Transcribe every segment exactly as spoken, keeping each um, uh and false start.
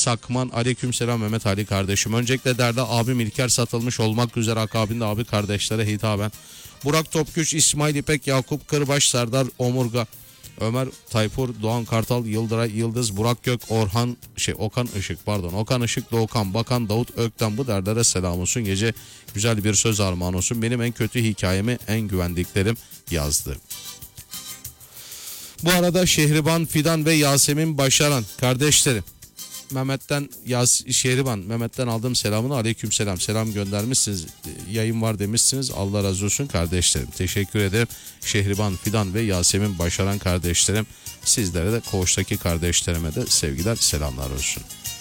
Sakman. Aleykümselam Mehmet Ali kardeşim. Öncelikle derdi abim İlker satılmış olmak üzere akabinde abi kardeşlere hitaben. Burak Topgüç, İsmail İpek, Yakup Kırbaş, Serdar Omurga, Ömer Tayfur, Doğan Kartal, Yıldıray Yıldız, Burak Gök, Orhan şey Okan Işık pardon Okan Işık, Doğukan Bakan, Davut Ökten, bu dertlere selam olsun. Gece güzel bir söz armağan olsun. Benim en kötü hikayemi en güvendiklerim yazdı. Bu arada Şehriban Fidan ve Yasemin Başaran kardeşlerim. Mehmet'ten Yas Şehriban Mehmet'ten aldığım selamını aleykümselam selam göndermişsiniz. Yayın var demişsiniz. Allah razı olsun kardeşlerim. Teşekkür ederim. Şehriban Fidan ve Yasemin Başaran kardeşlerim. Sizlere de koğuştaki kardeşlerime de sevgiler selamlar olsun.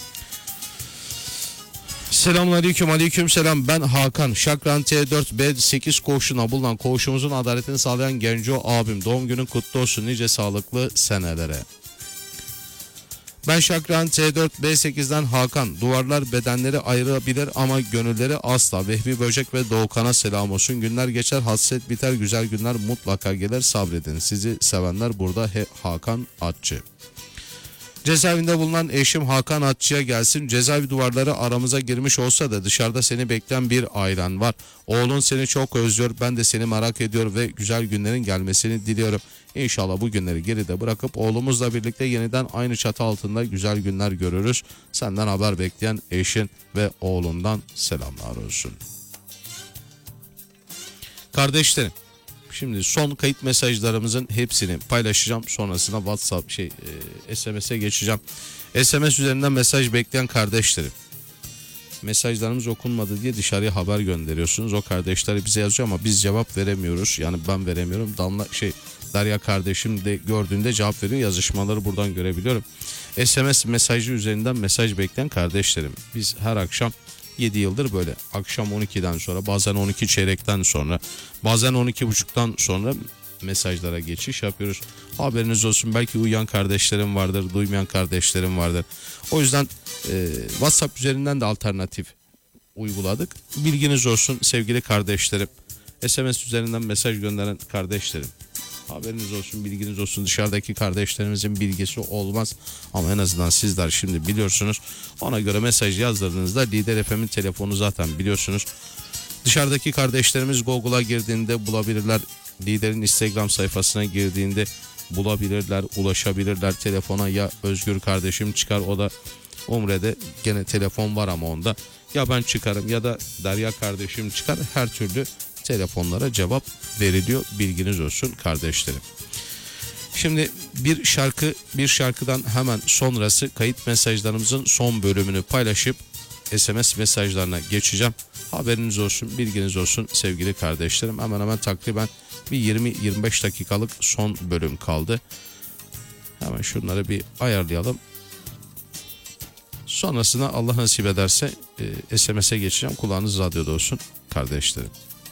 Selamünaleyküm, aleykümselam. Ben Hakan. Şakran T dört B sekiz koğuşuna bulunan koğuşumuzun adaletini sağlayan Genco abim. Doğum günün kutlu olsun nice sağlıklı senelere. Ben Şakran T dört B sekizden Hakan. Duvarlar bedenleri ayırabilir ama gönülleri asla. Vehbi Böcek ve Doğukan'a selam olsun. Günler geçer, hasret biter, güzel günler mutlaka gelir, sabredin. Sizi sevenler burada. He Hakan Atçı. Cezaevinde bulunan eşim Hakan Atçı'ya gelsin. Cezaevi duvarları aramıza girmiş olsa da dışarıda seni bekleyen bir ailen var. Oğlun seni çok özlüyor. Ben de seni merak ediyor ve güzel günlerin gelmesini diliyorum. İnşallah bu günleri geride bırakıp oğlumuzla birlikte yeniden aynı çatı altında güzel günler görürüz. Senden haber bekleyen eşin ve oğlundan selamlar olsun. Kardeşlerim, şimdi son kayıt mesajlarımızın hepsini paylaşacağım. Sonrasında WhatsApp şey e, S M S'e geçeceğim. S M S üzerinden mesaj bekleyen kardeşlerim. Mesajlarımız okunmadı diye dışarıya haber gönderiyorsunuz. O kardeşler bize yazıyor ama biz cevap veremiyoruz. Yani ben veremiyorum. Damla şey Derya kardeşim de gördüğünde cevap veriyor. Yazışmaları buradan görebiliyorum. S M S mesajı üzerinden mesaj bekleyen kardeşlerim. Biz her akşam yedi yıldır böyle akşam on ikiden sonra, bazen on iki çeyrekten sonra, bazen on iki buçuktan sonra mesajlara geçiş yapıyoruz. Haberiniz olsun, belki uyuyan kardeşlerim vardır, duymayan kardeşlerim vardır. O yüzden e, WhatsApp üzerinden de alternatif uyguladık. Bilginiz olsun sevgili kardeşlerim. S M S üzerinden mesaj gönderen kardeşlerim. Haberiniz olsun, bilginiz olsun. Dışarıdaki kardeşlerimizin bilgisi olmaz. Ama en azından sizler şimdi biliyorsunuz. Ona göre mesaj yazdırdığınızda Lider F M'in telefonu zaten biliyorsunuz. Dışarıdaki kardeşlerimiz Google'a girdiğinde bulabilirler. Lider'in Instagram sayfasına girdiğinde bulabilirler, ulaşabilirler telefona. Ya Özgür kardeşim çıkar, o da Umre'de gene telefon var ama onda. Ya ben çıkarım ya da Derya kardeşim çıkar. Her türlü telefonlara cevap veriliyor. Bilginiz olsun kardeşlerim. Şimdi bir şarkı bir şarkıdan hemen sonrası kayıt mesajlarımızın son bölümünü paylaşıp S M S mesajlarına geçeceğim. Haberiniz olsun, bilginiz olsun sevgili kardeşlerim. Hemen hemen takriben bir yirmi yirmi beş dakikalık son bölüm kaldı. Hemen şunları bir ayarlayalım. Sonrasında Allah nasip ederse e, S M S'e geçeceğim. Kulağınız radyoda olsun kardeşlerim.